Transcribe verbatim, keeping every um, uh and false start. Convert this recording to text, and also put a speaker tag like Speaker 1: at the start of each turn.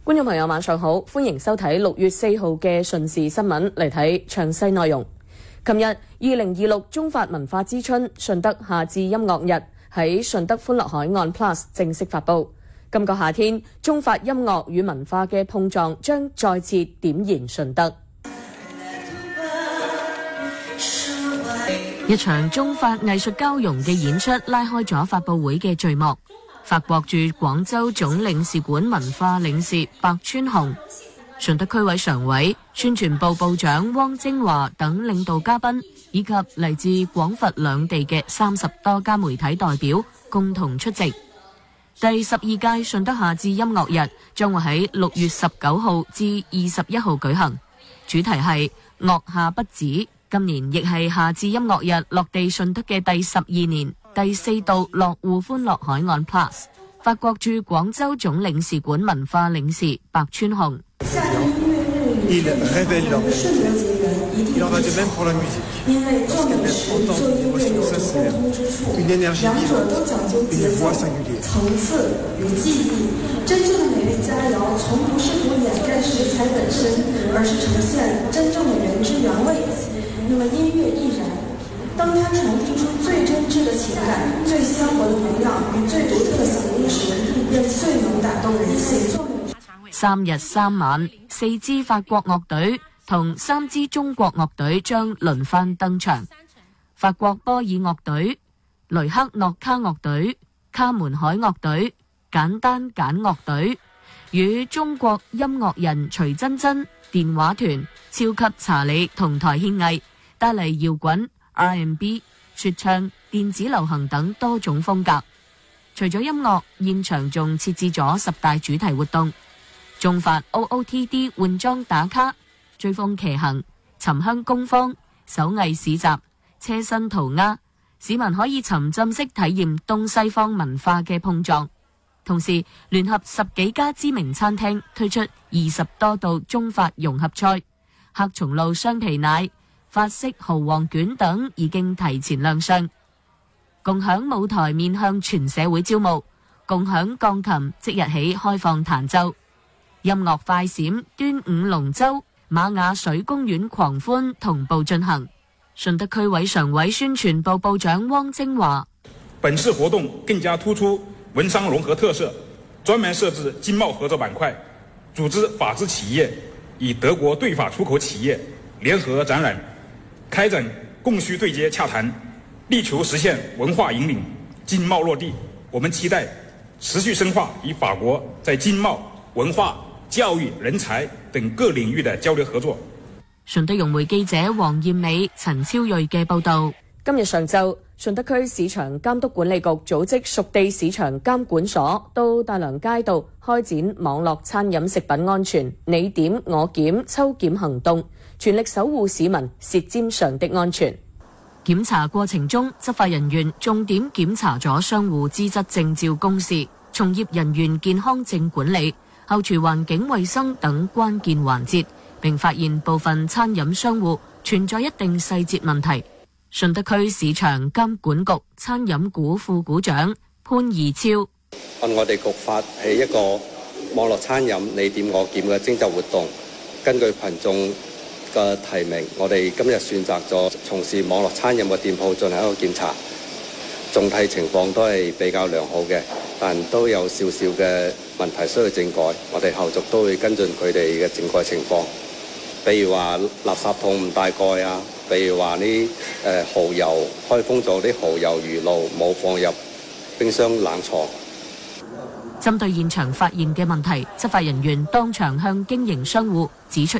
Speaker 1: 觀眾朋友晚上好，歡迎收睇六月四號嘅順時新聞，嚟睇詳細內容。琴日二零二六中法文化之春順德夏至音樂日喺順德歡樂海岸 Plus 正式發佈。今個夏天，中法音樂與文化嘅碰撞將再次點燃順德。一場中法藝術交融嘅演出拉開咗發佈會嘅序幕。法國駐廣州總領事館文化領事白川紅、順德區委常委、宣傳部部長汪精華等領導嘉賓，以及嚟自廣佛兩地嘅三十多家媒體代表共同出席。第十二屆順德夏至音樂日將會喺六月十九號至二十一號舉行，主題係樂夏不止。今年亦係夏至音樂日落地順德嘅第十二年，第四度落戶歡樂海岸 Plus。 法國駐廣州總領事館文化領事白川紅。
Speaker 2: 夏日音樂日與順德結緣，一定不同，因為重點是做音樂有着共通之處，兩者都講究節奏、層次與記憶。真正的美味佳肴從不試圖掩蓋食材本身，而是呈現真正的原汁原味。那麼音樂亦然，當它傳遞出最真摯的情感、最鮮活的能量與最獨特的嗓音時，便最能打動人心。
Speaker 1: 三日三晚，四支法國樂隊同三支中國樂隊將輪番登場。法國波爾樂隊、雷克諾卡樂隊、卡門海樂隊、簡單簡樂隊，與中國音樂人徐真真、電話團、超級查理同台獻藝，帶嚟搖滾、R and B、說唱、電子流行等多種風格。除咗音樂，現場仲設置咗十大主題活動，中法 O O T D 換裝打卡、追風騎行、沉香工坊、手藝市集、車身塗鴉，市民可以沉浸式體驗東西方文化嘅碰撞。同時，聯合十幾家知名餐廳推出二十多道中法融合菜，黑松露雙皮奶、法式蠔皇卷等已經提前亮相。共享舞台面向全社會招募，共享鋼琴即日起開放彈奏。音樂快閃端午龍舟、瑪雅水公園狂歡同步進行。順德區委常委宣傳部部長汪精華：
Speaker 3: 本次活動更加突出文商融合特色，專門設置經貿合作板塊，組織法資企業與德國對法出口企業聯合展覽，開展供需對接洽談，力求實現文化引領、經貿落地。我們期待持續深化與法國在經貿、文化、教育、人才等各領域的交流合作。
Speaker 1: 順德融媒記者黃燕美、陳超瑞嘅報道。今日上晝，順德區市場監督管理局組織屬地市場監管所到大良街道開展網絡餐飲食品安全你點我檢抽檢行動，全力守護市民舌尖上的安全。檢查過程中，執法人員重點檢查咗商戶資質證照公示、從業人員健康證管理、後廚環境衛生等關鍵環節，並發現部分餐飲商戶存在一定細節問題。順德區市場監管局餐飲股副股長潘義超：
Speaker 4: 按我哋局發起一個網絡餐飲你點我檢嘅徵集活動，根據群眾嘅提名，我哋今日選擇咗從事網絡餐飲嘅店鋪進行一個檢查，總體情況都係比較良好嘅，但都有少少嘅問題需要整改，我哋後續都會跟進佢哋嘅整改情況。比如話垃圾桶唔帶蓋啊，比如話啲誒蠔油開封咗啲蠔油魚露冇放入冰箱冷藏。
Speaker 1: 針對現場發現嘅問題，執法人員當場向經營商戶指出